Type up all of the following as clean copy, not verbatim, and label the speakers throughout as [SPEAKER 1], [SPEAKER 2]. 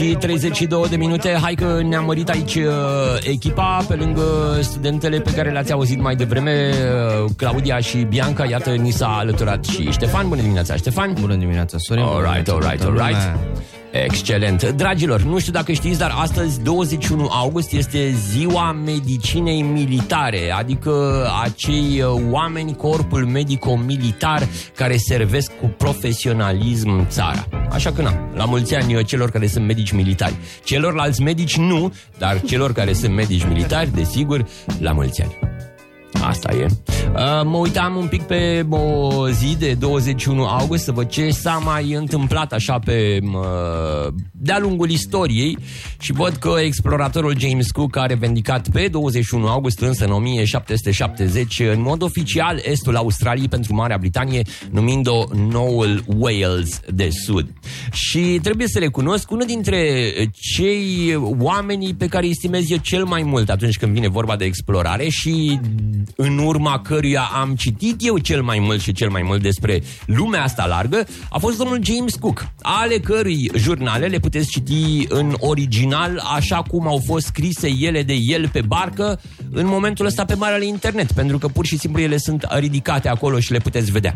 [SPEAKER 1] 32 de minute. Hai că ne-am mărit aici echipa. Pe lângă studentele pe care le-ați auzit mai devreme, Claudia și Bianca, iată, ni s-a alăturat și Ștefan. Bună dimineața, Ștefan.
[SPEAKER 2] Bună dimineața, Sorin.
[SPEAKER 1] Alright. Excelent. Dragilor, nu știu dacă știți, dar astăzi, 21 august, este ziua medicinei militare, adică acei oameni, corpul medico-militar, care servesc cu profesionalism țara. Așa că la mulți ani celor care sunt medici militari. Celorlalți medici nu, dar celor care sunt medici militari, desigur, la mulți ani. Asta e. Mă uitam un pic pe o zi de 21 august să văd ce s-a mai întâmplat așa de-a lungul istoriei și văd că exploratorul James Cook a revendicat pe 21 august, însă în 1770, în mod oficial, estul Australiei pentru Marea Britanie, numind-o Noul Wales de Sud. Și trebuie să recunosc, unul dintre cei oamenii pe care îi estimez eu cel mai mult atunci când vine vorba de explorare și în urma căruia am citit eu cel mai mult despre lumea asta largă, a fost domnul James Cook, ale cărui jurnale le puteți citi în original așa cum au fost scrise ele de el pe barcă în momentul ăsta pe marele internet, pentru că pur și simplu ele sunt ridicate acolo și le puteți vedea.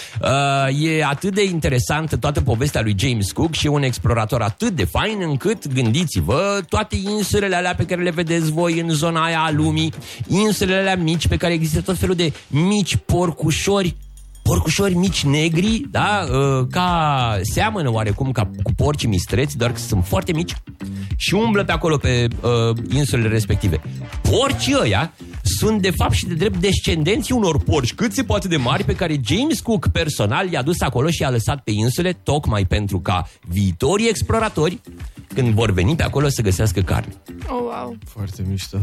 [SPEAKER 1] E atât de interesantă toată povestea lui James Cook și un explorator atât de fain încât, gândiți-vă, toate insulele alea pe care le vedeți voi în zona aia a lumii, insulele alea mici pe care există tot felul de mici porcușori mici negri, da? Seamănă oarecum ca cu porcii mistreți, doar că sunt foarte mici și umblă pe acolo pe insulele respective. Porcii ăia sunt de fapt și de drept descendenții unor porci cât se poate de mari pe care James Cook personal i-a dus acolo și i-a lăsat pe insule tocmai pentru ca viitorii exploratori, când vor veni pe acolo, să găsească carne.
[SPEAKER 3] Oh, wow!
[SPEAKER 2] Foarte mișto.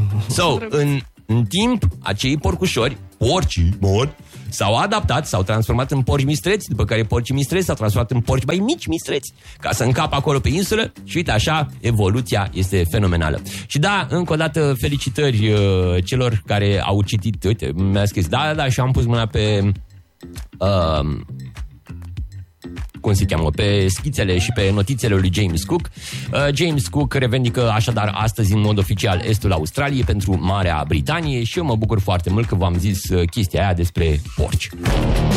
[SPEAKER 1] În timp, acei porcii mori, s-au adaptat, s-au transformat în porci mistreți, după care porcii mistreți s-au transformat în porci mai mici mistreți, ca să încapă acolo pe insulă și uite așa, evoluția este fenomenală. Și da, încă o dată felicitări celor care au citit, uite, mi-a scris, da, și am pus mâna pe... cum se cheamă, pe schițele și pe notițele lui James Cook. James Cook revendică așadar astăzi în mod oficial estul Australiei pentru Marea Britanie și eu mă bucur foarte mult că v-am zis chestia aia despre porci.